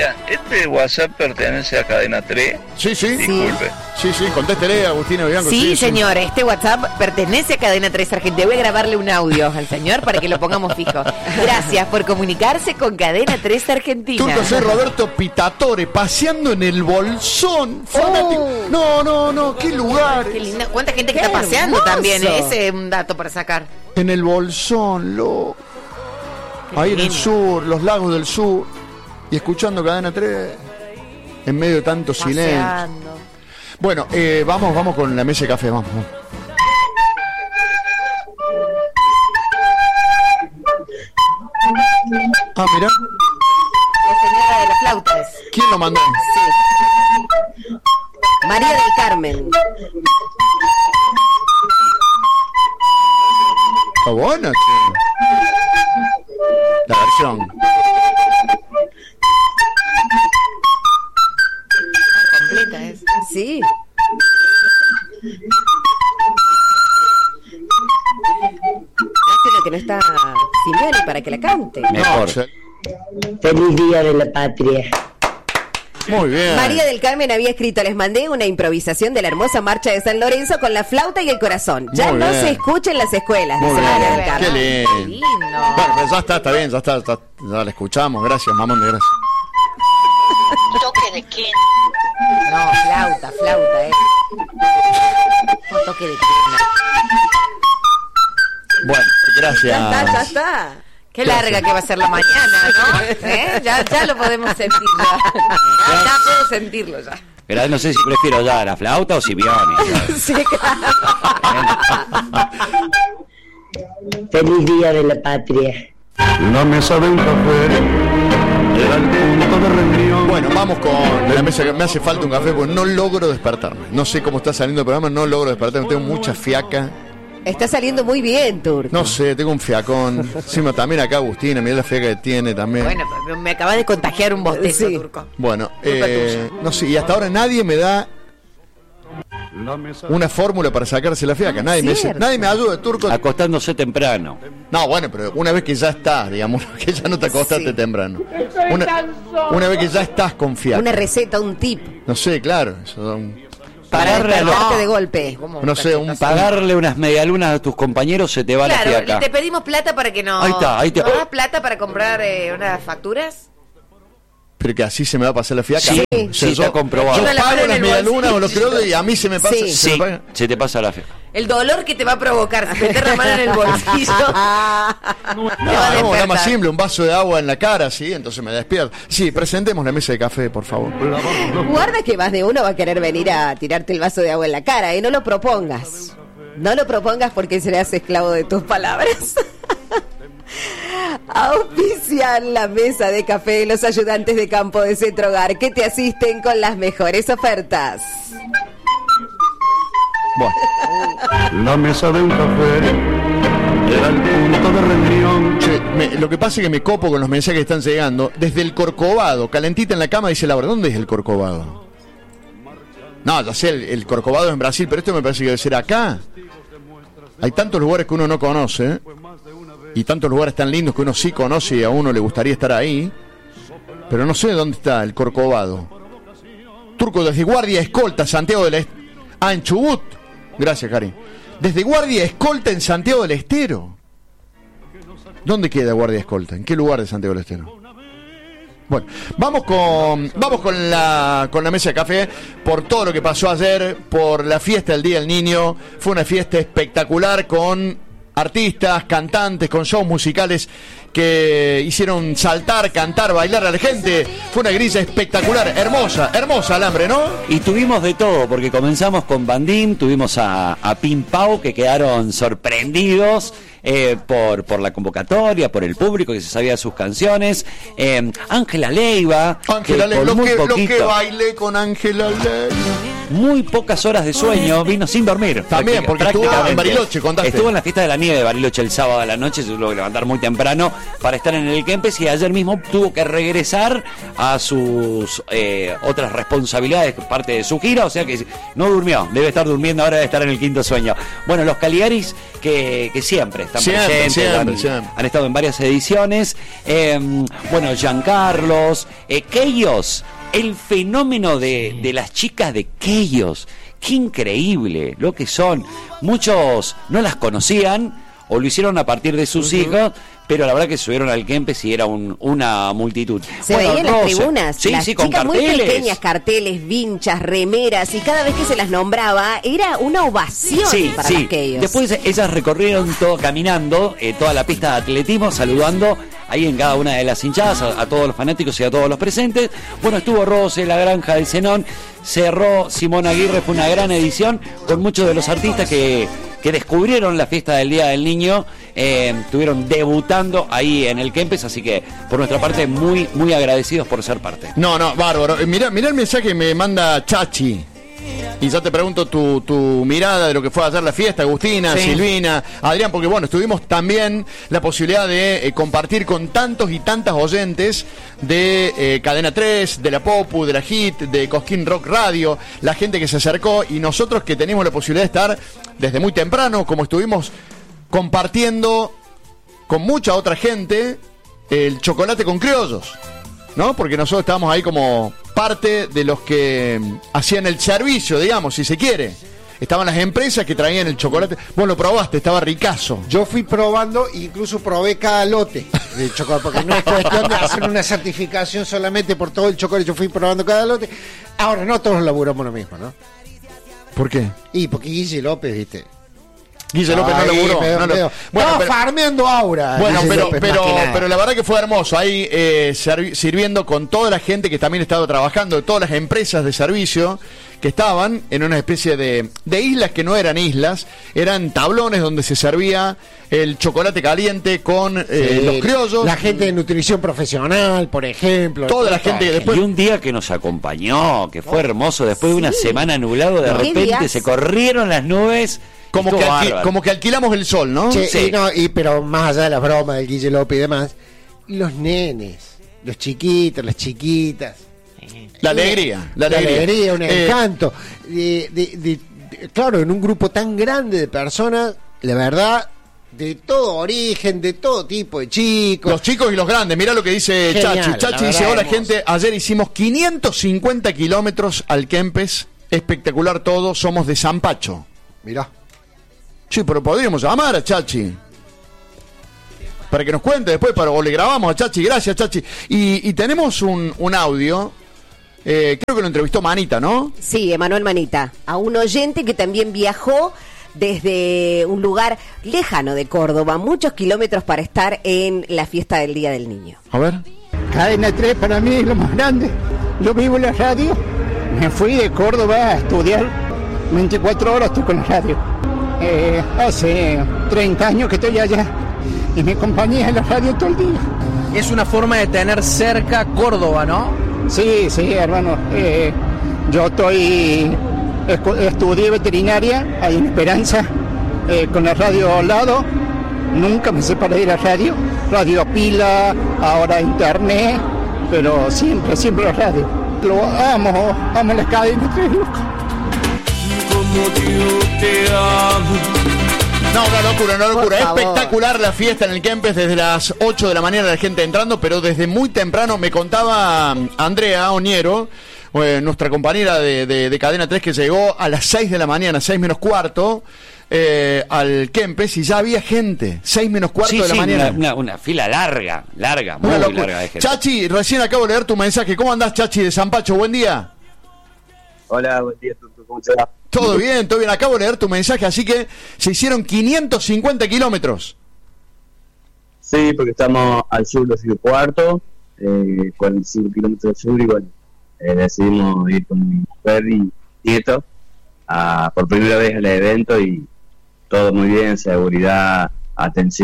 día. ¿Este WhatsApp pertenece a Cadena 3? Sí. Disculpe. Sí, contéstele, Agustina Bianco. Sí, señor, este WhatsApp pertenece a Cadena 3 Argentina. Voy a grabarle un audio al señor para que lo pongamos fijo. Gracias por comunicarse con Cadena 3 Argentina. Turco, soy Roberto Pitatore, paseando en el Bolsón. Fanático. No, qué lugar. Qué linda. ¿Cuánta gente que está paseando también? Ese es un dato para sacar. En el Bolsón, ahí en el sur, los lagos del sur. Y escuchando Cadena 3 en medio de tanto silencio. Bueno, vamos con la mesa de café, vamos. Ah, mirá. La señora de las flautas. ¿Quién lo mandó? Sí. María del Carmen. Está buena, che. La versión. Completa es. Sí. Lástima que no está Simeone para que la cante. Mejor. Feliz Día de la Patria. Muy bien. María del Carmen había escrito: les mandé una improvisación de la hermosa marcha de San Lorenzo con la flauta y el corazón. Ya Muy no bien. se escucha en las escuelas. Muy dice bien. María del Carmen. Qué lindo. Qué lindo. Bueno, pero ya está bien, ya está, ya la escuchamos. Gracias, mamón, gracias. Toque de qué. No, flauta, Un toque de quena. Bueno, gracias. Ya está. Qué larga que va a ser la mañana, ¿no? Ya lo podemos sentir. Ya puedo sentirlo ya. Pero no sé si prefiero ya la flauta o Simeone. Sí, claro. Feliz Día de la Patria. La mesa de un café era el punto de reunión. Bueno, vamos con la mesa. Me hace falta un café porque no logro despertarme. No sé cómo está saliendo el programa, no logro despertarme. Tengo mucha fiaca. Está saliendo muy bien, Turco. No sé, tengo un fiacón. Encima también acá Agustina, mirá la fiaca que tiene también. Bueno, me acaba de contagiar un bostezo, Sí. Turco. Bueno, no sé, y hasta ahora nadie me da una fórmula para sacarse la fiaca. Nadie me ayuda, Turco. Acostándose temprano. No, bueno, pero una vez que ya estás, digamos, que ya no te acostaste temprano. Una vez que ya estás con fiaca. Una receta, un tip. No sé, claro, eso da un... Para Pagarle, despertarte de golpe. No sé, pagarle unas medialunas a tus compañeros se te va Claro, la y fiaca. te pedimos plata para que no... Ahí está, ahí te- ¿No das plata para comprar unas facturas? Pero que así se me va a pasar la fiaca. Sí, O sea, sí, está comprobado. Yo Lleva la mano pago en las el medialunas o los bolsillo. creo y a mí se me pasa. Sí. se Sí, me paga. se te pasa la fiaca. El dolor que te va a provocar meter la mano en el bolsillo. Te va a No, despertar. nada más simple, un vaso de agua en la cara, sí, entonces me despierto. Sí, presentemos la mesa de café, por favor. Guarda que más de uno va a querer venir a tirarte el vaso de agua en la cara, ¿eh? No lo propongas. No lo propongas porque serás esclavo de tus palabras. Auspician la mesa de café los ayudantes de campo de Centro Hogar que te asisten con las mejores ofertas. Bueno, La mesa de un café era el punto de reunión. che, lo que pasa es que me copo con los mensajes que están llegando. Desde el Corcovado, calentita en la cama, dice Laura. ¿Dónde es el Corcovado? No, ya sé, el Corcovado es en Brasil, pero esto me parece que debe ser acá. Hay tantos lugares que uno no conoce, ¿eh? Y tantos lugares tan lindos que uno sí conoce y a uno le gustaría estar ahí. Pero no sé dónde está el Corcovado. Turco, desde Guardia Escolta, Santiago del Estero. Ah, en Chubut. Gracias, Cari. Desde Guardia Escolta en Santiago del Estero. ¿Dónde queda Guardia Escolta? ¿En qué lugar de Santiago del Estero? Bueno, vamos con la mesa de café por todo lo que pasó ayer, por la fiesta del Día del Niño. Fue una fiesta espectacular con artistas, cantantes, con shows musicales que hicieron saltar, cantar, bailar a la gente. Fue una grilla espectacular, hermosa, Alambre, ¿no? Y tuvimos de todo, porque comenzamos con Bandín, tuvimos a Pim Pau, que quedaron sorprendidos por la convocatoria, por el público que se sabía sus canciones. Ángela Leiva, Ángela que Leiva, por muy lo que poquito- bailé con Ángela Leiva. muy pocas horas de sueño, vino sin dormir. También, porque estuvo en Bariloche, contaste. Estuvo en la fiesta de la nieve de Bariloche el sábado a la noche, se tuvo que levantar muy temprano para estar en el Kempes y ayer mismo tuvo que regresar a sus otras responsabilidades, parte de su gira, o sea que no durmió, debe estar durmiendo ahora, debe estar en el quinto sueño. Bueno, los Caligaris que siempre están presentes, han estado en varias ediciones. Bueno, Giancarlos, Keyos, el fenómeno de las chicas de Keyos, qué increíble lo que son. Muchos no las conocían o lo hicieron a partir de sus hijos, pero la verdad que subieron al Kempes y era una multitud. Se veía en las tribunas, sí, las sí, con chicas carteles. Muy pequeñas, carteles, vinchas, remeras, y cada vez que se las nombraba era una ovación para aquellos. Después ellas recorrieron todo caminando, toda la pista de atletismo, saludando ahí en cada una de las hinchadas a todos los fanáticos y a todos los presentes. Bueno, estuvo Rose, La Granja del Zenón, cerró Simón Aguirre, fue una gran edición con muchos de los artistas que descubrieron la fiesta del Día del Niño, estuvieron debutando ahí en el Kempes, así que por nuestra parte muy, muy agradecidos por ser parte. No, bárbaro. Mirá el mensaje que me manda Chachi. Y ya te pregunto tu mirada de lo que fue ayer la fiesta, Agustina, Silvina, Adrián, porque bueno, tuvimos también la posibilidad de compartir con tantos y tantas oyentes de Cadena 3, de la Popu, de la Hit, de Cosquín Rock Radio, la gente que se acercó y nosotros que tenemos la posibilidad de estar desde muy temprano, como estuvimos compartiendo con mucha otra gente el chocolate con criollos, ¿no? Porque nosotros estábamos ahí como parte de los que hacían el servicio, digamos, si se quiere. Estaban las empresas que traían el chocolate. Vos lo probaste, estaba ricazo. Yo fui probando, incluso probé cada lote de chocolate, porque no es cuestión de hacer una certificación solamente por todo el chocolate. Yo fui probando cada lote. Ahora, no todos laburamos lo mismo, ¿no? ¿Por qué? Y porque Guille López, ¿viste? Guille López no laburó. Bueno, estaba farmeando aura. Bueno, pero la verdad que fue hermoso. Ahí sirviendo con toda la gente que también estaba trabajando, todas las empresas de servicio que estaban en una especie de islas que no eran islas, eran tablones donde se servía el chocolate caliente con los criollos. La gente de nutrición profesional, por ejemplo. Toda la gente que después... Y un día que nos acompañó, que fue hermoso, después de una semana nublado, de repente se corrieron las nubes. Como que alquilamos el sol, ¿no? Sí. Pero más allá de las bromas del Guille López y demás, los nenes, los chiquitos, las chiquitas. La alegría, un encanto. Claro, en un grupo tan grande de personas, la verdad, de todo origen, de todo tipo de chicos. Los chicos y los grandes, mirá lo que dice Chachi. Chachi dice, hola gente, ayer hicimos 550 kilómetros al Kempes, espectacular todo, somos de Zampacho. Mirá. Sí, pero podríamos llamar a Chachi para que nos cuente después, o le grabamos a Chachi. Gracias, Chachi. Y tenemos un audio, creo que lo entrevistó Manita, ¿no? Sí, Emanuel Manita, a un oyente que también viajó desde un lugar lejano de Córdoba, muchos kilómetros para estar en la fiesta del Día del Niño. A ver. Cadena 3 para mí es lo más grande. Yo vivo en la radio, me fui de Córdoba a estudiar, 24 horas estoy con la radio. Hace 30 años que estoy allá y mi compañía en la radio todo el día. Es una forma de tener cerca Córdoba, ¿no? Sí, hermano. Yo estudié veterinaria ahí en Esperanza, con la radio al lado. Nunca me separé de la radio. Radio pila, ahora internet, pero siempre la radio. Lo amo las cadenas. No, una locura. Espectacular la fiesta en el Kempes desde las 8 de la mañana, la gente entrando, pero desde muy temprano me contaba Andrea Oñero, nuestra compañera de Cadena 3, que llegó a las 6 de la mañana, 6 menos cuarto, al Kempes, y ya había gente, 6 menos cuarto de la mañana. Una fila larga, muy larga de gente. Chachi, recién acabo de leer tu mensaje. ¿Cómo andás, Chachi, de Zampacho? Buen día. Hola, buen día, ¿cómo te va? Todo bien. Acabo de leer tu mensaje, así que se hicieron 550 kilómetros. Sí, porque estamos al sur de Ciudad Cuarto, 45 kilómetros al sur, y bueno, decidimos ir con mi mujer y nieto por primera vez al evento, y todo muy bien, seguridad,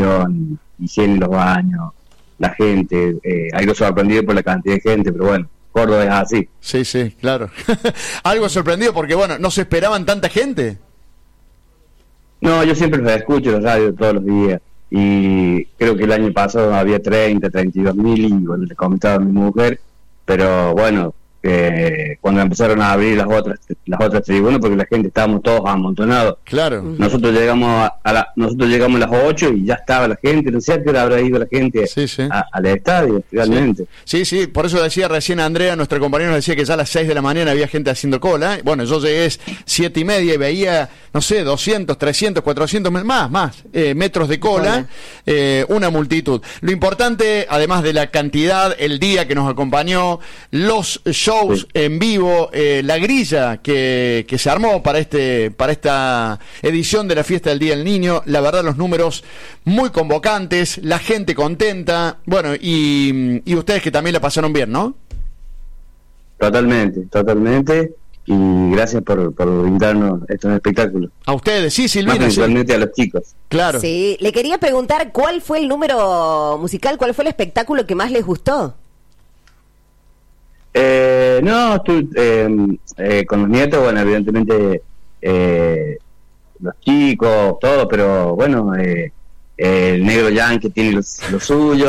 atención, higiene en los baños, la gente, algo sorprendido por la cantidad de gente, pero bueno, Córdoba es así. Sí, sí, claro. Algo sorprendido porque, bueno, no se esperaban tanta gente. No, yo siempre los escucho los radios todos los días. Y creo que el año pasado había 32 mil, y bueno, le comentaba a mi mujer, pero bueno, cuando empezaron a abrir las otras tribunas, porque la gente estábamos todos amontonados. Claro. Nosotros llegamos nosotros llegamos a las 8 y ya estaba la gente, no sé a qué hora habrá ido la gente al estadio, realmente. Sí, sí, por eso decía recién Andrea, nuestra compañera, nos decía que ya a las 6 de la mañana había gente haciendo cola. Bueno, yo llegué 7:30 y veía, no sé, 200, 300, 400, más metros de cola, una multitud. Lo importante, además de la cantidad, el día que nos acompañó, los shows en vivo, la grilla que se armó para esta edición de la fiesta del Día del Niño, la verdad los números muy convocantes, la gente contenta, bueno, y ustedes que también la pasaron bien, ¿no? Totalmente, y gracias por brindarnos estos espectáculos. A ustedes, sí, Silvina. Más principalmente a los chicos. Claro. Sí, le quería preguntar cuál fue el número musical, cuál fue el espectáculo que más les gustó. Con los nietos, bueno, evidentemente los chicos, todo, pero bueno, el negro Jan que tiene lo suyo,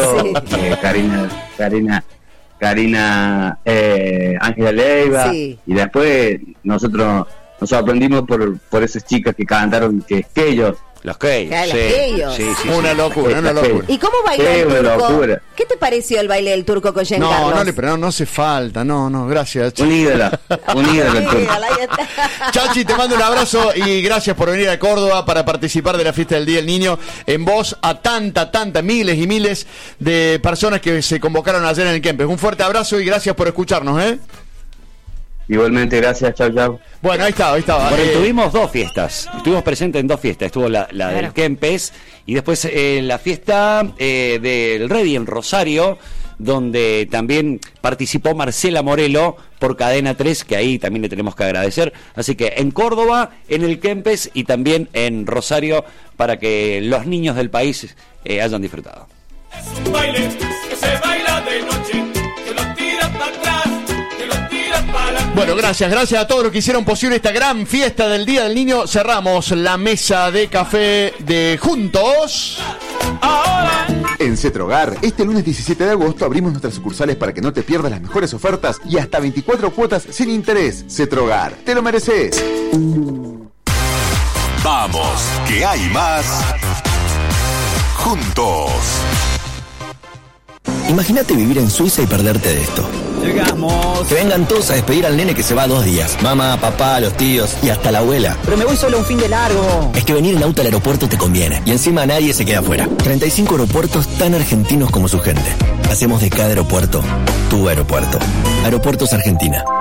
Karina, Ángela Leiva, y después nosotros nos sorprendimos por esas chicas que cantaron, que ellos. Los Keyos. Sí. Una locura. ¿Y cómo bailó el turco? ¿Qué te pareció el baile del turco con Jean Carlos? No hace falta, no, gracias. Un ídolo el turco. Chachi, te mando un abrazo y gracias por venir a Córdoba para participar de la fiesta del Día del Niño en voz a tanta, miles y miles de personas que se convocaron ayer en el Kempes. Un fuerte abrazo y gracias por escucharnos, Igualmente, gracias, chau. Bueno, ahí estaba. Bueno, tuvimos dos fiestas, estuvimos presentes en dos fiestas, estuvo la del Kempes y después la fiesta del Ready en Rosario, donde también participó Marcela Morelo por Cadena 3, que ahí también le tenemos que agradecer. Así que en Córdoba, en el Kempes y también en Rosario, para que los niños del país hayan disfrutado. Es un baile que se baila de noche, que lo tiran para atrás, que lo tiran para... Bueno, gracias a todos los que hicieron posible esta gran fiesta del Día del Niño. Cerramos la mesa de café de Juntos. Ahora. En Cetrogar, este lunes 17 de agosto abrimos nuestras sucursales para que no te pierdas las mejores ofertas y hasta 24 cuotas sin interés. Cetrogar, te lo mereces. Vamos, que hay más. Juntos. Imagínate vivir en Suiza y perderte de esto. Llegamos. Que vengan todos a despedir al nene que se va 2 días. Mamá, papá, los tíos y hasta la abuela. Pero me voy solo un fin de largo. Es que venir en auto al aeropuerto te conviene. Y encima nadie se queda afuera. 35 aeropuertos tan argentinos como su gente. Hacemos de cada aeropuerto tu aeropuerto. Aeropuertos Argentina.